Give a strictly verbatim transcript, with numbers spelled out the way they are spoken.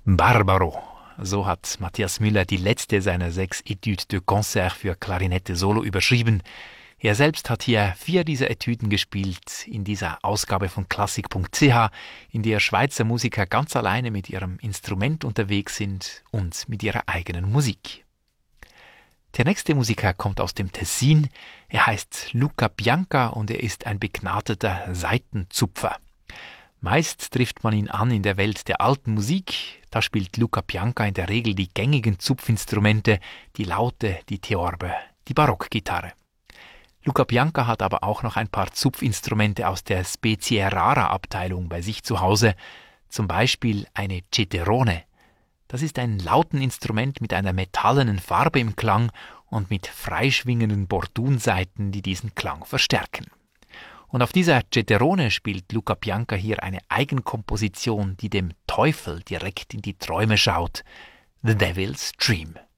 Barbaro. So hat Matthias Müller die letzte seiner sechs Etudes de Concert für Klarinette Solo überschrieben. Er selbst hat hier vier dieser Etüden gespielt in dieser Ausgabe von Klassik punkt c h, in der Schweizer Musiker ganz alleine mit ihrem Instrument unterwegs sind und mit ihrer eigenen Musik. Der nächste Musiker kommt aus dem Tessin. Er heißt Luca Bianca und er ist ein begnadeter Saitenzupfer. Meist trifft man ihn an in der Welt der alten Musik. Da spielt Luca Bianca in der Regel die gängigen Zupfinstrumente, die Laute, die Theorbe, die Barockgitarre. Luca Bianca hat aber auch noch ein paar Zupfinstrumente aus der Specie Rara Abteilung bei sich zu Hause, zum Beispiel eine Citerone. Das ist ein Lauteninstrument mit einer metallenen Farbe im Klang und mit freischwingenden Bordunsaiten, die diesen Klang verstärken. Und auf dieser Citerone spielt Luca Bianca hier eine Eigenkomposition, die dem Teufel direkt in die Träume schaut. The Devil's Dream.